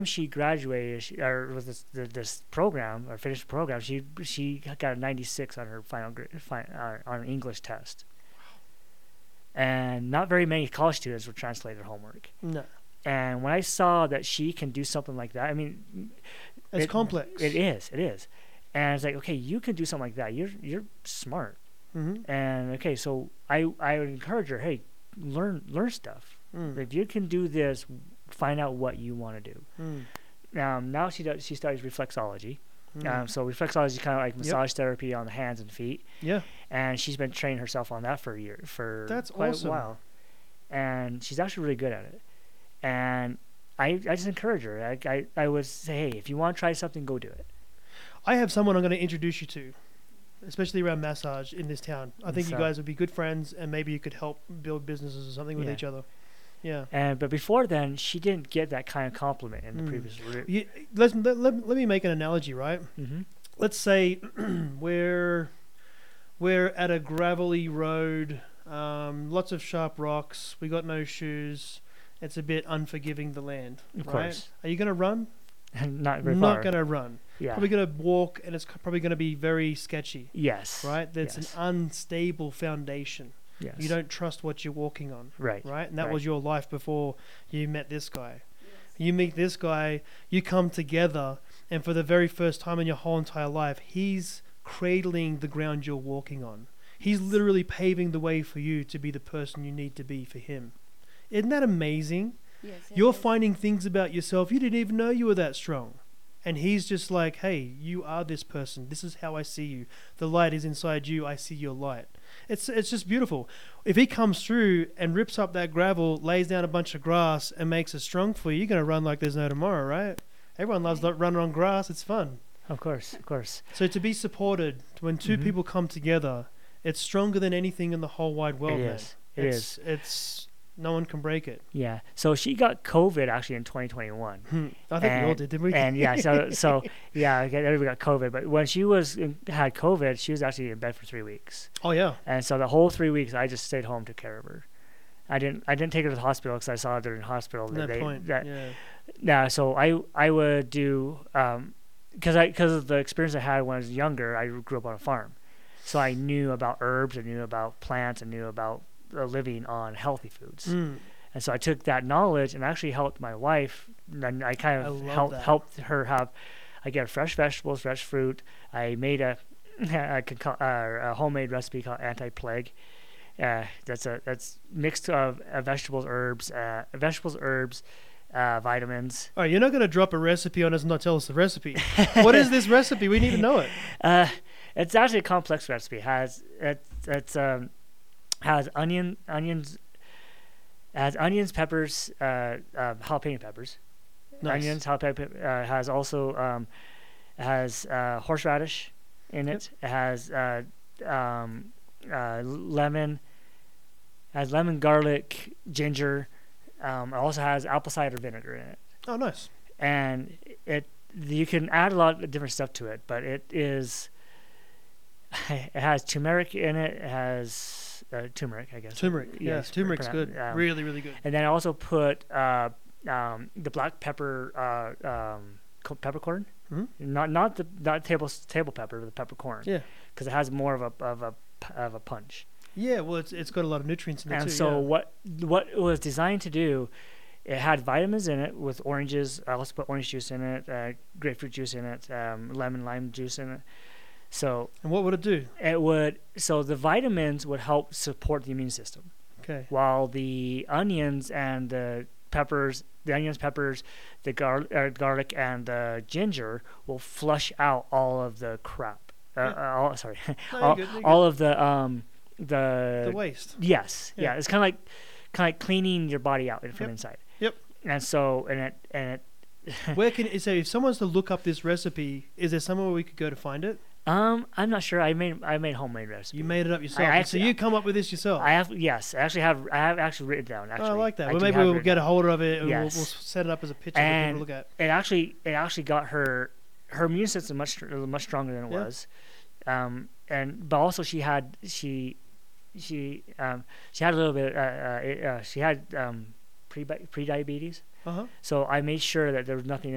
she graduated or with this program or finished the program, she got a 96 on her final grade on an English test, and not very many college students were translated homework. No. And when I saw that she can do something like that, I mean, It's complex. It is, and it's like, okay, you can do something like that. You're smart, and okay, so I would encourage her, hey, learn stuff. If you can do this, find out what you want to do. Now she studies reflexology. So reflexology is kind of like massage therapy on the hands and feet. Yeah. And she's been training herself on that for That's quite awesome. a while. And she's actually really good at it. And I just encourage her. I would say, hey, if you want to try something, go do it. I have someone I'm going to introduce you to, especially around massage in this town. I think you guys would be good friends, and maybe you could help build businesses or something with each other. Yeah. But before then, she didn't get that kind of compliment in the previous. Let me make an analogy, right? Let's say we're at a gravelly road, lots of sharp rocks. We got no shoes. It's a bit unforgiving, the land. Of right? course. Are you going to run? Not very far. Not going to run. Yeah. Probably going to walk, and it's probably going to be very sketchy. Yes. Right? That's an unstable foundation. Yes. You don't trust what you're walking on. Right. Right? And that was your life before you met this guy. You meet this guy, you come together, and for the very first time in your whole entire life, he's cradling the ground you're walking on. He's literally paving the way for you to be the person you need to be for him. Isn't that amazing? Yes, You're finding things about yourself you didn't even know you were that strong. And he's just like, hey, you are this person. This is how I see you. The light is inside you. I see your light. It's just beautiful. If he comes through and rips up that gravel, lays down a bunch of grass, and makes it strong for you, you're going to run like there's no tomorrow, right? Everyone loves running on grass. It's fun. Of course, of course. So to be supported, when two people come together, it's stronger than anything in the whole wide world, man. It is. It's no one can break it. Yeah. So she got COVID actually in 2021. I think we all did, didn't we? And yeah, so yeah, everybody got COVID. But when she had COVID, she was actually in bed for 3 weeks. Oh yeah. And so the whole 3 weeks, I just stayed home to care of her. I didn't take her to the hospital because I saw her in the hospital. Yeah. So I would do because of the experience I had when I was younger. I grew up on a farm, so I knew about herbs, I knew about plants, I knew about living on healthy foods. And so I took that knowledge and actually helped my wife. And I kind of helped her have. I get fresh vegetables, fresh fruit. I made a homemade recipe called Anti-Plague. That's mixed of vegetables, herbs, vitamins. All right, you're not going to drop a recipe on us and not tell us the recipe. What is this recipe? We need to know it. It's actually a complex recipe. Has onions, peppers, jalapeno peppers. Nice. Onions, jalapeno. Has also horseradish in it. It has lemon. Has lemon, garlic, ginger. It also has apple cider vinegar in it. Oh, nice. And you can add a lot of different stuff to it, but it has turmeric in it. It has turmeric, I guess. Turmeric, yes. Turmeric's good. Really, really good. And then I also put the black pepper, peppercorn. Not table pepper, the peppercorn. Yeah. Because it has more of a punch. Yeah, well, it's got a lot of nutrients in it too. And so what it was designed to do, it had vitamins in it with oranges. I also put orange juice in it, grapefruit juice in it, lime juice in it. So. And what would it do? So the vitamins would help support the immune system. Okay. While the onions and the peppers, the garlic and the ginger will flush out all of the crap. All of the waste. Yes. Yeah. It's kind of like cleaning your body out from inside. Yep. And so it where can it say if someone's to look up this recipe? Is there somewhere we could go to find it? I'm not sure. I made homemade recipe. You made it up yourself. So you come up with this yourself. I have. Yes, I have actually written it down. Actually, I like that. Well, maybe we'll get a hold of it and we'll set it up as a picture and for people to look at. It actually got her immune system much stronger than it was, but also she had a little bit. She had pre-diabetes. Uh-huh. So I made sure that there was nothing